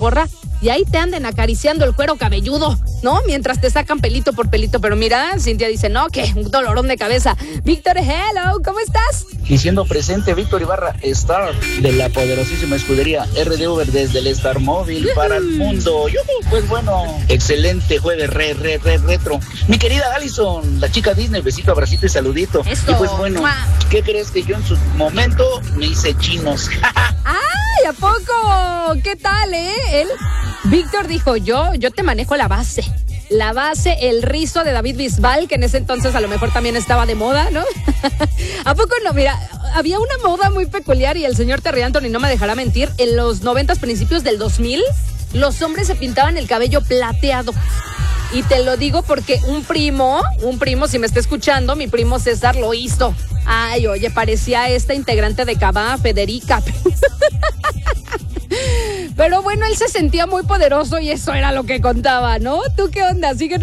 porra y ahí te anden acariciando el cuero cabelludo, ¿no? Mientras te sacan pelito por pelito. Pero mira, Cintia dice, no, que un dolorón de cabeza. Víctor, hello, ¿cómo estás? Diciendo presente, Víctor Ibarra, Star de la poderosísima escudería RD Uber desde el Star Móvil para el mundo. Pues bueno, excelente jueves retro. Mi querida Allison, la chica Disney, besito, abracito y saludito. Eso. Y pues bueno, ¿qué crees que yo en su momento me hice chinos? ¡Ay, a poco! ¿Qué tal, Él, Víctor dijo, yo te manejo la base, el rizo de David Bisbal, que en ese entonces a lo mejor también estaba de moda, ¿no? ¿A poco no? Mira, había una moda muy peculiar y el señor Terry Anthony no me dejará mentir, en los 90s, principios del 2000, los hombres se pintaban el cabello plateado. Y te lo digo porque un primo, si me está escuchando, mi primo César lo hizo. Ay, oye, parecía esta integrante de Cabá, Federica. Pero bueno, él se sentía muy poderoso y eso era lo que contaba, ¿no? ¿Tú qué onda? Síguenos